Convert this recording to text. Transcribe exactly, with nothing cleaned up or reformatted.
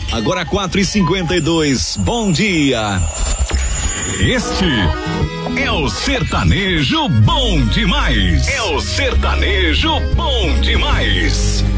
Agora quatro e cinquenta e dois. Bom dia. Este é o Sertanejo Bom Demais. É o Sertanejo Bom Demais.